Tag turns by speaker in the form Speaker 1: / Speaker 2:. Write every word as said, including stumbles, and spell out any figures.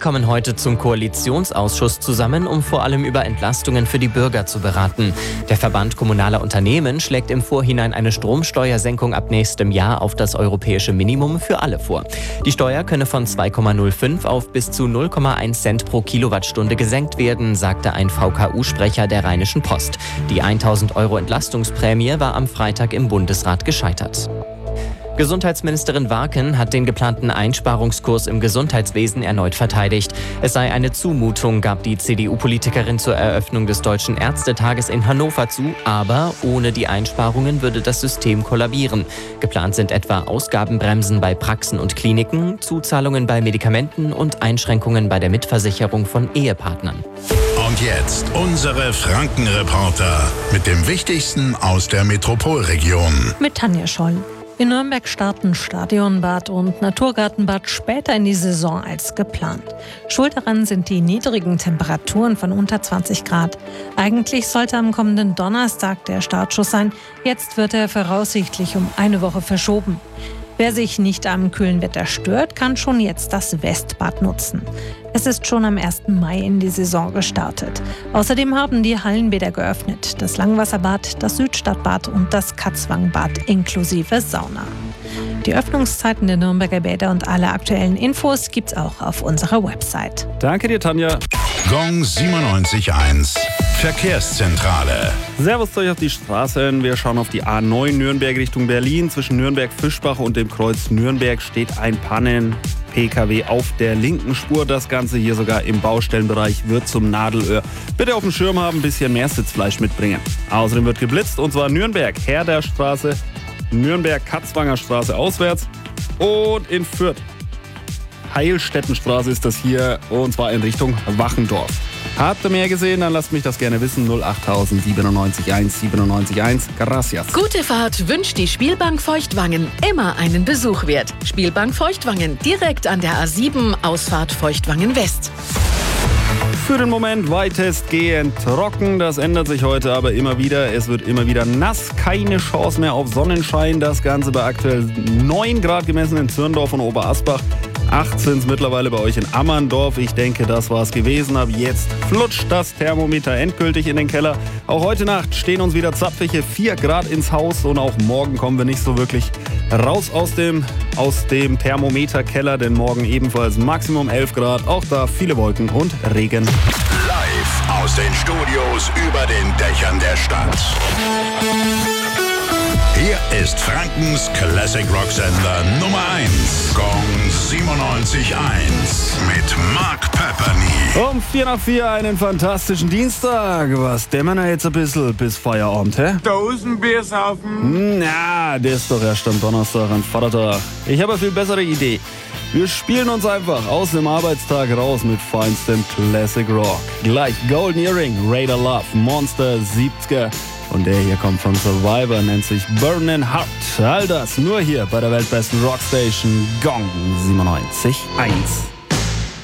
Speaker 1: kommen heute zum Koalitionsausschuss zusammen, um vor allem über Entlastungen für die Bürger zu beraten. Der Verband kommunaler Unternehmen schlägt im Vorhinein eine Stromsteuersenkung ab nächstem Jahr auf das europäische Minimum für alle vor. Die Steuer könne von zwei Komma null fünf auf bis zu null Komma eins Cent pro Kilowattstunde gesenkt werden, sagte ein V K U-Sprecher der Rheinischen Post. Die tausend Euro Entlastungsprämie war am Freitag im Bundesrat gescheitert. Gesundheitsministerin Warken hat den geplanten Einsparungskurs im Gesundheitswesen erneut verteidigt. Es sei eine Zumutung, gab die C D U-Politikerin zur Eröffnung des Deutschen Ärztetages in Hannover zu, aber ohne die Einsparungen würde das System kollabieren. Geplant sind etwa Ausgabenbremsen bei Praxen und Kliniken, Zuzahlungen bei Medikamenten und Einschränkungen bei der Mitversicherung von Ehepartnern.
Speaker 2: Und jetzt unsere Franken-Reporter mit dem Wichtigsten aus der Metropolregion.
Speaker 3: Mit Tanja Scholl. In Nürnberg starten Stadionbad und Naturgartenbad später in die Saison als geplant. Schuld daran sind die niedrigen Temperaturen von unter zwanzig Grad. Eigentlich sollte am kommenden Donnerstag der Startschuss sein. Jetzt wird er voraussichtlich um eine Woche verschoben. Wer sich nicht am kühlen Wetter stört, kann schon jetzt das Westbad nutzen. Es ist schon am ersten Mai in die Saison gestartet. Außerdem haben die Hallenbäder geöffnet. Das Langwasserbad, das Südstadtbad und das Katzwangbad inklusive Sauna. Die Öffnungszeiten der Nürnberger Bäder und alle aktuellen Infos gibt's auch auf unserer Website.
Speaker 4: Danke dir, Tanja.
Speaker 2: Gong siebenundneunzig Komma eins Verkehrszentrale.
Speaker 4: Servus euch auf die Straßen. Wir schauen auf die A neun Nürnberg Richtung Berlin. Zwischen Nürnberg-Fischbach und dem Kreuz Nürnberg steht ein Pannen-P K W auf der linken Spur. Das Ganze hier sogar im Baustellenbereich wird zum Nadelöhr. Bitte auf dem Schirm haben, ein bisschen mehr Sitzfleisch mitbringen. Außerdem wird geblitzt, und zwar Nürnberg, Herderstraße, Nürnberg-Katzwanger Straße auswärts und in Fürth. Heilstättenstraße ist das hier, und zwar in Richtung Wachendorf. Habt ihr mehr gesehen? Dann lasst mich das gerne wissen. null acht siebenundneunzig eins siebenundneunzig eins. Gracias.
Speaker 5: Gute Fahrt wünscht die Spielbank Feuchtwangen. Immer einen Besuch wert. Spielbank Feuchtwangen, direkt an der A sieben, Ausfahrt Feuchtwangen West.
Speaker 4: Für den Moment weitestgehend trocken. Das ändert sich heute aber immer wieder. Es wird immer wieder nass. Keine Chance mehr auf Sonnenschein. Das Ganze bei aktuell neun Grad gemessen in Zürndorf und Oberasbach. acht sind es mittlerweile bei euch in Ammerndorf. Ich denke, das war's gewesen. Ab jetzt flutscht das Thermometer endgültig in den Keller. Auch heute Nacht stehen uns wieder zapfige vier Grad ins Haus. Und auch morgen kommen wir nicht so wirklich raus aus dem, aus dem Thermometerkeller. Denn morgen ebenfalls Maximum elf Grad. Auch da viele Wolken und Regen.
Speaker 2: Live aus den Studios über den Dächern der Stadt. Hier ist Frankens Classic Rock Sender Nummer eins. Gong siebenundneunzig Komma eins mit Mark Pepperny.
Speaker 4: Um vier nach vier einen fantastischen Dienstag. Was dämmern wir jetzt ein bisschen bis Feierabend, hä?
Speaker 6: Dosenbier saufen?
Speaker 4: Na, der ist doch erst am Donnerstag, am Vatertag. Ich habe eine viel bessere Idee. Wir spielen uns einfach aus dem Arbeitstag raus mit feinstem Classic Rock. Gleich Golden Earring, Raider Love, Monster siebziger. Und der hier kommt von Survivor, nennt sich Burnin' Heart. All das nur hier bei der weltbesten Rockstation Gong siebenundneunzig Komma eins.